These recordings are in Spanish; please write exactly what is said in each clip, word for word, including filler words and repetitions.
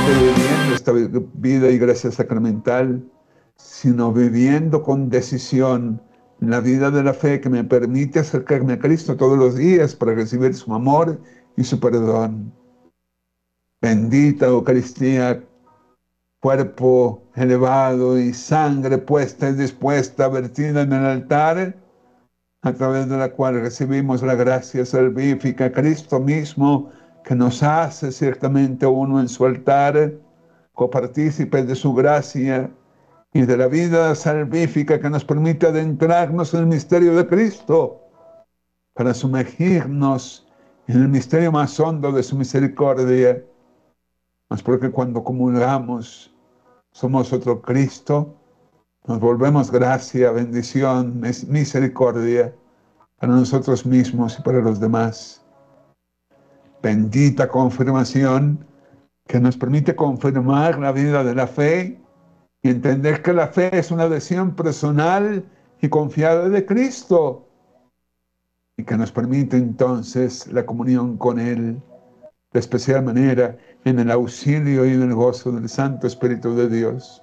solamente viviendo esta vida y gracia sacramental, sino viviendo con decisión la vida de la fe que me permite acercarme a Cristo todos los días para recibir su amor y su perdón. Bendita Eucaristía, cuerpo elevado y sangre puesta y dispuesta, vertida en el altar, a través de la cual recibimos la gracia salvífica, Cristo mismo, que nos hace ciertamente uno en su altar, copartícipes de su gracia y de la vida salvífica que nos permite adentrarnos en el misterio de Cristo, para sumergirnos en el misterio más hondo de su misericordia. Mas porque cuando comulgamos somos otro Cristo, nos volvemos gracia, bendición, misericordia para nosotros mismos y para los demás. Bendita confirmación que nos permite confirmar la vida de la fe y entender que la fe es una adhesión personal y confiada de Cristo, y que nos permite entonces la comunión con Él de especial manera en el auxilio y en el gozo del Santo Espíritu de Dios.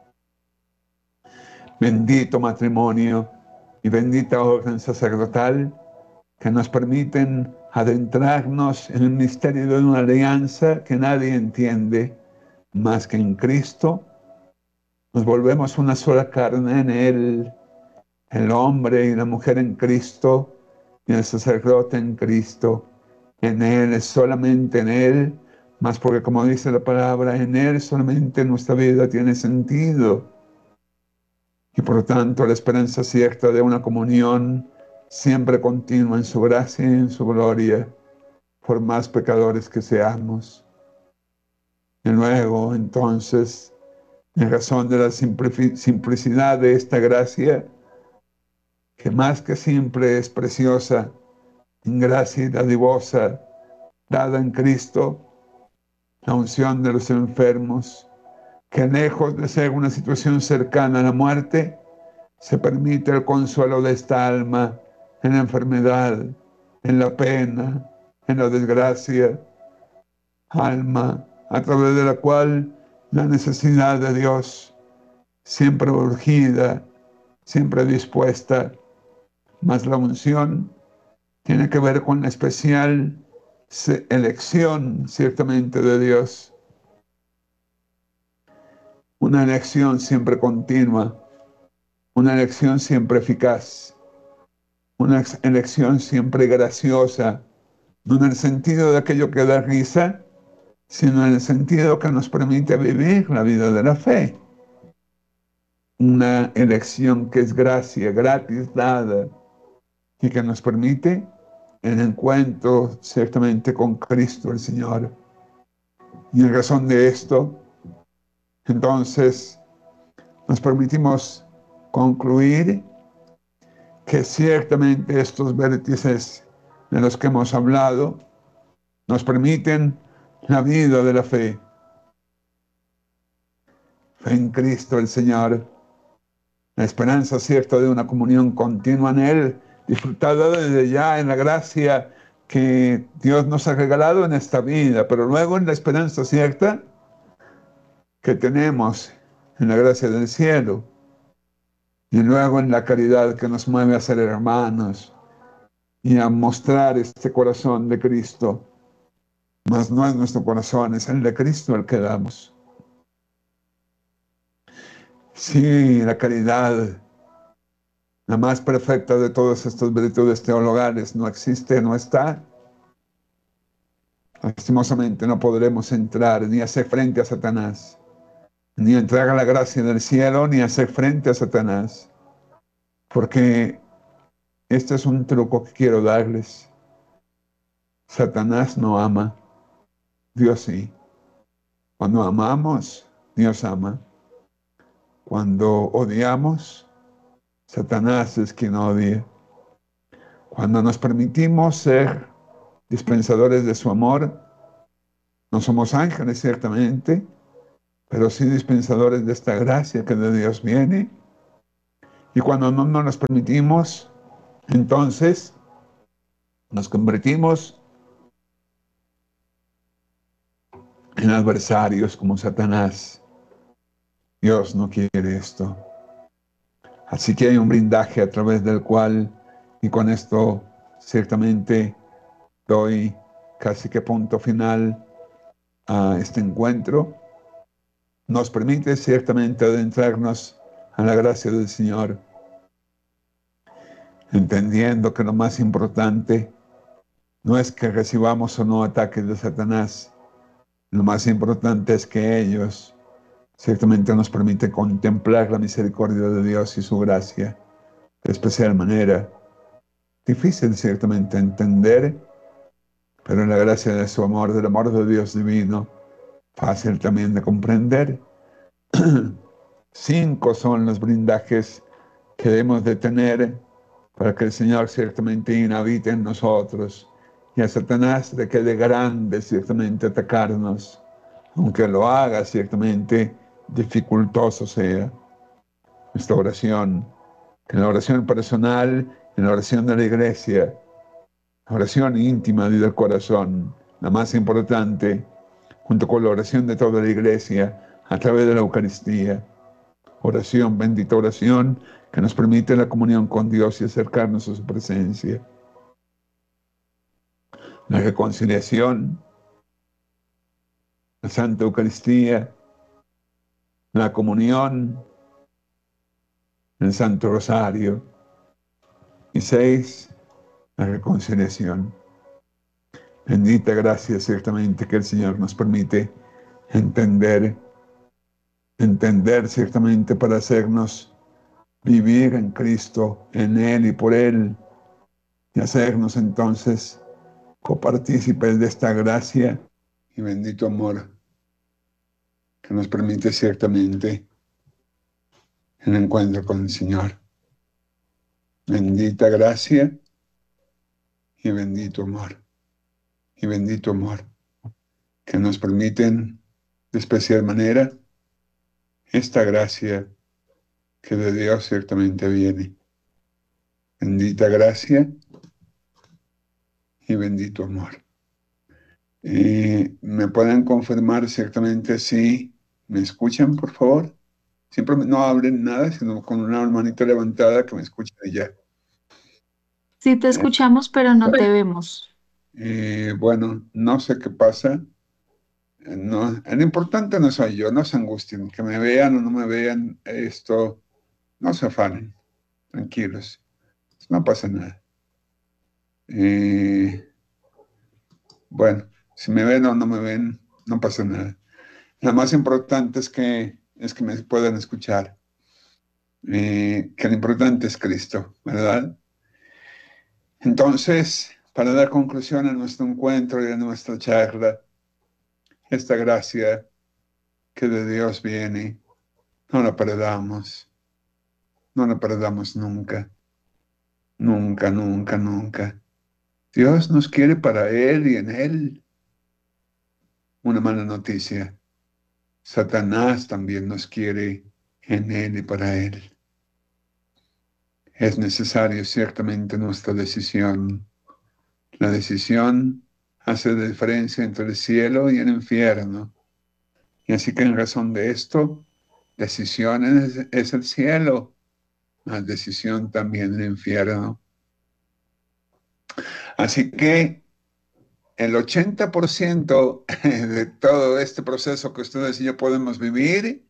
Bendito matrimonio y bendita orden sacerdotal que nos permiten adentrarnos en el misterio de una alianza que nadie entiende más que en Cristo. Nos volvemos una sola carne en Él, el hombre y la mujer en Cristo, y el sacerdote en Cristo. En Él, solamente en Él, más porque como dice la palabra, en Él solamente nuestra vida tiene sentido. Y por lo tanto la esperanza cierta de una comunión siempre continua en su gracia y en su gloria, por más pecadores que seamos. Y luego, entonces, en razón de la simplicidad de esta gracia, que más que simple es preciosa, en gracia y dadivosa, dada en Cristo, la unción de los enfermos, que lejos de ser una situación cercana a la muerte, se permite el consuelo de esta alma en la enfermedad, en la pena, en la desgracia, alma a través de la cual la necesidad de Dios, siempre urgida, siempre dispuesta, mas la unción tiene que ver con la especial elección, ciertamente, de Dios. Una elección siempre continua, una elección siempre eficaz, una elección siempre graciosa, no en el sentido de aquello que da risa, sino en el sentido que nos permite vivir la vida de la fe. Una elección que es gracia, gratis dada, y que nos permite el encuentro ciertamente con Cristo el Señor. Y en razón de esto, entonces, nos permitimos concluir que ciertamente estos vértices de los que hemos hablado nos permiten la vida de la fe. Fe en Cristo el Señor, la esperanza cierta de una comunión continua en Él, disfrutada desde ya en la gracia que Dios nos ha regalado en esta vida, pero luego en la esperanza cierta que tenemos en la gracia del cielo, y luego en la caridad que nos mueve a ser hermanos y a mostrar este corazón de Cristo. Mas no es nuestro corazón, es el de Cristo el que damos. Sí, la caridad, la más perfecta de todas estas virtudes teologales, no existe, no está. Lastimosamente no podremos entrar ni hacer frente a Satanás, ni entrar a la gracia del cielo, ni hacer frente a Satanás. Porque este es un truco que quiero darles. Satanás no ama, Dios sí. Cuando amamos, Dios ama. Cuando odiamos, Satanás es quien odia. Cuando nos permitimos ser dispensadores de su amor, no somos ángeles ciertamente, pero sí dispensadores de esta gracia que de Dios viene. Y cuando no nos los permitimos, entonces nos convertimos en adversarios como Satanás. Dios no quiere esto. Así que hay un blindaje a través del cual, y con esto ciertamente doy casi que punto final a este encuentro, nos permite ciertamente adentrarnos a la gracia del Señor, entendiendo que lo más importante no es que recibamos o no ataques de Satanás, lo más importante es que ellos ciertamente nos permiten contemplar la misericordia de Dios y su gracia de especial manera. Difícil ciertamente entender, pero en la gracia de su amor, del amor de Dios divino, fácil también de comprender. Cinco son los blindajes que debemos de tener para que el Señor ciertamente inhabite en nosotros y a Satanás le quede grande ciertamente atacarnos, aunque lo haga ciertamente dificultoso sea. Nuestra oración, en la oración personal, en la oración de la iglesia, la oración íntima y del corazón, la más importante, junto con la oración de toda la iglesia a través de la Eucaristía. Oración, bendita oración, que nos permite la comunión con Dios y acercarnos a su presencia. La reconciliación, la Santa Eucaristía, la comunión, el Santo Rosario. Y seis, la reconciliación. Bendita gracia ciertamente que el Señor nos permite entender, entender ciertamente para hacernos vivir en Cristo, en Él y por Él, y hacernos entonces copartícipes de esta gracia y bendito amor que nos permite ciertamente el encuentro con el Señor. Bendita gracia y bendito amor, y bendito amor que nos permiten de especial manera esta gracia que de Dios ciertamente viene. Bendita gracia y bendito amor. Eh, ¿Me pueden confirmar ciertamente si me escuchan, por favor? Siempre no hablen nada, sino con una manita levantada que me escuchen allá. Sí te escuchamos, pero no te vemos. Eh, bueno, no sé qué pasa. No, lo importante no soy yo, no se angustien, que me vean o no me vean, esto, no se afanen, tranquilos, no pasa nada. Eh, bueno, si me ven o no me ven, no pasa nada. Lo más importante es que, es que me puedan escuchar, eh, que lo importante es Cristo, ¿verdad? Entonces, para dar conclusión a nuestro encuentro y a nuestra charla, esta gracia que de Dios viene, no la perdamos, no la perdamos nunca, nunca, nunca, nunca. Dios nos quiere para Él y en Él. Una mala noticia, Satanás también nos quiere en Él y para Él. Es necesario ciertamente nuestra decisión. La decisión hace la diferencia entre el cielo y el infierno. Y así que en razón de esto, decisión es, es el cielo, más decisión también el infierno. Así que el ochenta por ciento de todo este proceso que ustedes y yo podemos vivir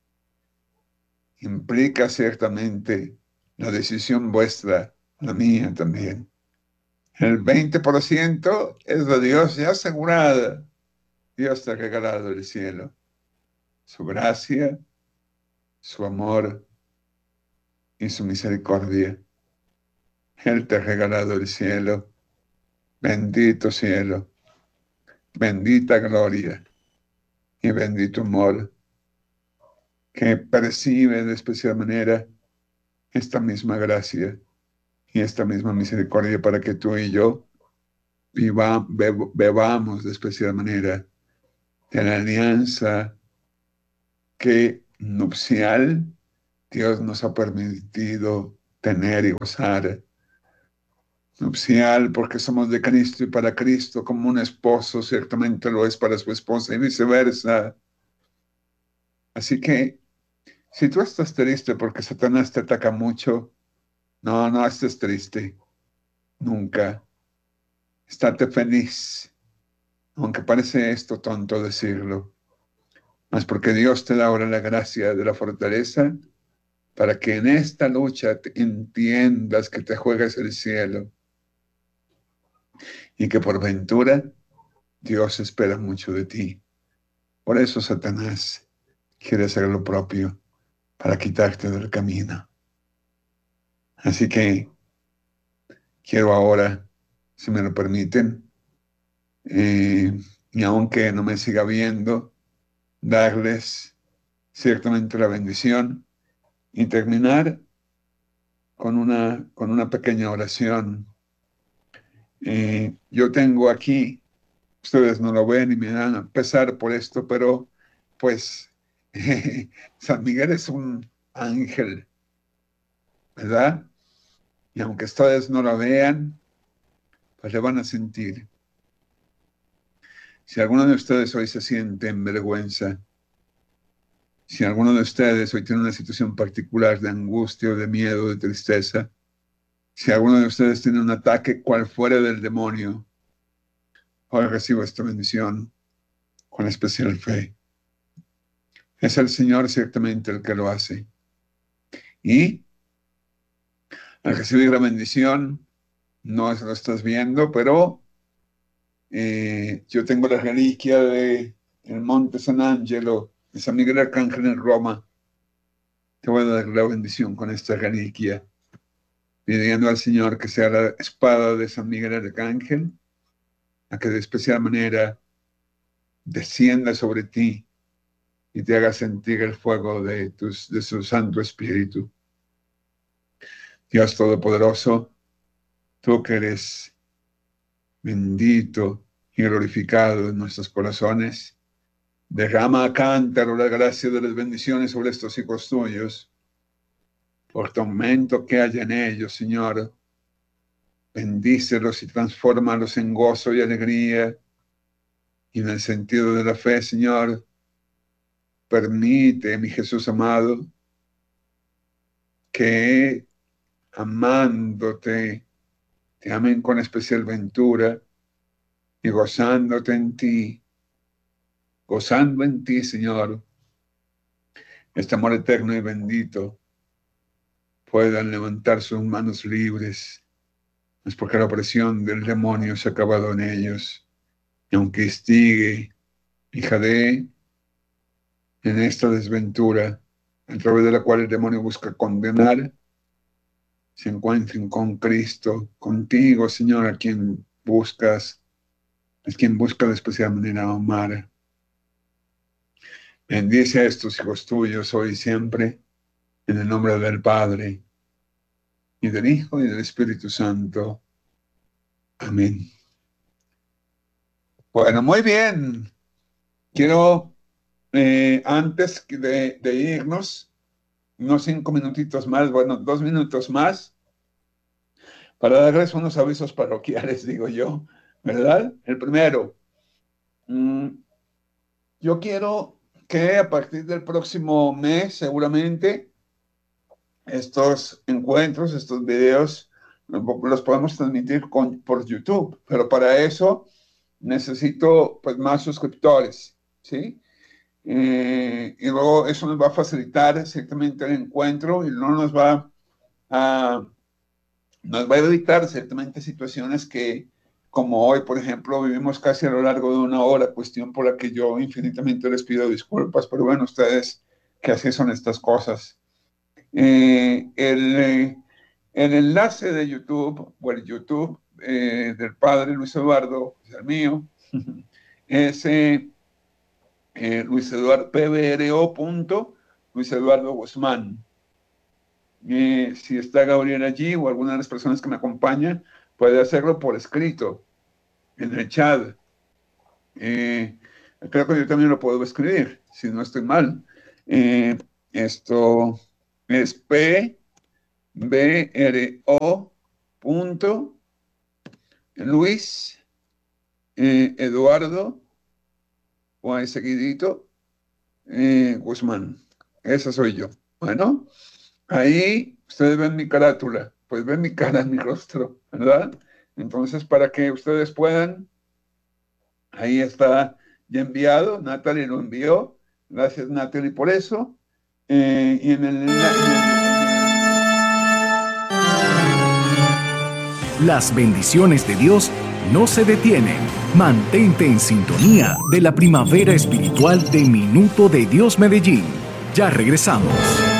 implica ciertamente la decisión vuestra, la mía también. El veinte por ciento es de Dios ya asegurada. Dios te ha regalado el cielo, su gracia, su amor y su misericordia. Él te ha regalado el cielo. Bendito cielo, bendita gloria y bendito amor que percibe de especial manera esta misma gracia y esta misma misericordia para que tú y yo viva, beb, bebamos de especial manera de la alianza que nupcial Dios nos ha permitido tener y gozar nupcial, porque somos de Cristo y para Cristo, como un esposo ciertamente lo es para su esposa y viceversa. Así que si tú estás triste porque Satanás te ataca mucho, no, no estés triste, nunca. Estate feliz, aunque parece esto tonto decirlo, mas porque Dios te da ahora la gracia de la fortaleza para que en esta lucha te entiendas que te juegas el cielo y que por ventura Dios espera mucho de ti. Por eso Satanás quiere hacer lo propio para quitarte del camino. Así que quiero ahora, si me lo permiten, eh, y aunque no me siga viendo, darles ciertamente la bendición y terminar con una, con una pequeña oración. Eh, yo tengo aquí, ustedes no lo ven y me dan a pesar por esto, pero pues eh, San Miguel es un ángel, ¿verdad? Y aunque ustedes no lo vean, pues le van a sentir. Si alguno de ustedes hoy se siente en vergüenza, si alguno de ustedes hoy tiene una situación particular de angustia o de miedo, de tristeza, si alguno de ustedes tiene un ataque cual fuera del demonio, hoy recibo esta bendición con especial fe. Es el Señor ciertamente el que lo hace. Y al recibir la bendición, no lo estás viendo, pero eh, yo tengo la reliquia de el Monte San Angelo, de San Miguel Arcángel en Roma. Te voy a dar la bendición con esta reliquia, pidiendo al Señor que sea la espada de San Miguel Arcángel, a que de especial manera descienda sobre ti y te haga sentir el fuego de, tus, de su Santo Espíritu. Dios Todopoderoso, tú que eres bendito y glorificado en nuestros corazones, derrama a cántaro la gracia de las bendiciones sobre estos hijos tuyos. Por tormento que haya en ellos, Señor, bendícelos y transfórmalos en gozo y alegría. Y en el sentido de la fe, Señor, permite, mi Jesús amado, que amándote, te amen con especial ventura y gozándote en ti, gozando en ti, Señor, este amor eterno y bendito, puedan levantar sus manos libres. Es porque la opresión del demonio se ha acabado en ellos. Y aunque estigue y jadee en esta desventura, a través de la cual el demonio busca condenar, se encuentren con Cristo, contigo, Señor, a quien buscas, es quien busca de especial manera amar. Bendice a estos hijos tuyos hoy y siempre, en el nombre del Padre, y del Hijo, y del Espíritu Santo. Amén. Bueno, muy bien. Quiero, eh, antes de, de irnos, unos cinco minutitos más, bueno, dos minutos más, para darles unos avisos parroquiales, digo yo, ¿verdad? El primero, mmm, yo quiero que a partir del próximo mes, seguramente, estos encuentros, estos videos, los podemos transmitir con, por YouTube, pero para eso necesito pues más suscriptores, ¿sí? Eh, y luego eso nos va a facilitar ciertamente el encuentro y no nos va a, nos va a evitar ciertamente situaciones que, como hoy, por ejemplo, vivimos casi a lo largo de una hora, cuestión por la que yo infinitamente les pido disculpas, pero bueno, ustedes que así son estas cosas. Eh, el, eh, el enlace de YouTube, o el YouTube eh, del padre Luis Eduardo, es el mío, es eh, eh, Luis Eduardo, P B R O punto Luis Eduardo Guzmán. Eh, si está Gabriel allí o alguna de las personas que me acompañan, puede hacerlo por escrito, en el chat. Eh, creo que yo también lo puedo escribir, si no estoy mal. Eh, esto es P B R O punto Luis, eh, Eduardo, o ahí seguidito, eh, Guzmán. Esa soy yo. Bueno, ahí ustedes ven mi carátula, pues ven mi cara, mi rostro, ¿verdad? Entonces, para que ustedes puedan, ahí está ya enviado, Natalie lo envió. Gracias, Natalie, por eso. Eh, y en el, en el, en el... Las bendiciones de Dios no se detienen. Mantente en sintonía de la primavera espiritual de Minuto de Dios Medellín. Ya regresamos.